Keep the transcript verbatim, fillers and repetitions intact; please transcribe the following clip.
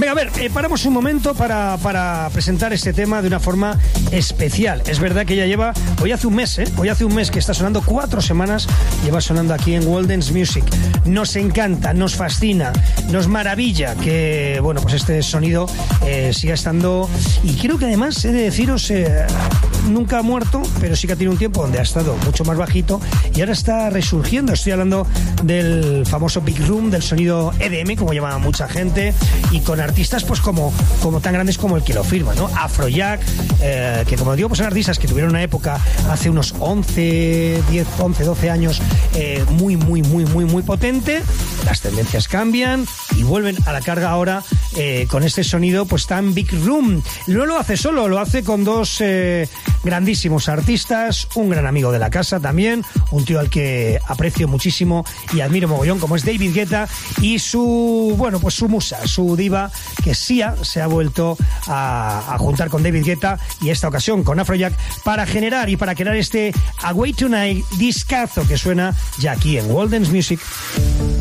Venga, a ver, eh, paramos un momento para, para presentar este tema de una forma especial. Es verdad que ya lleva, hoy hace un mes, ¿eh? Hoy hace un mes que está sonando, cuatro semanas lleva sonando aquí en World Dance Music. Nos encanta, nos fascina, nos maravilla que, bueno, pues este sonido eh, siga estando, y creo que además he de deciros, eh, nunca ha muerto, pero sí que ha tenido un tiempo donde ha estado mucho más bajito y ahora está resurgiendo. Estoy hablando del famoso Big Room, del sonido E D M, como llama mucha gente, y con artistas pues como, como tan grandes como el que lo firma, ¿no? Afrojack, eh, que como digo, pues son artistas que tuvieron una época hace unos once, diez, once, doce años eh, muy, muy, muy, muy, muy potente. Las tendencias cambian y vuelven a la carga ahora eh, con este sonido pues tan Big Room. No lo hace solo, lo hace con dos eh, grandísimos artistas, un gran amigo de la casa también, un tío al que aprecio muchísimo y admiro mogollón, como es David Guetta, y su, bueno, pues su musa, su diva, que Sia se ha vuelto a, a juntar con David Guetta, y esta ocasión con Afrojack, para generar y para crear este Away Tonight discazo que suena ya aquí en World Dance Music.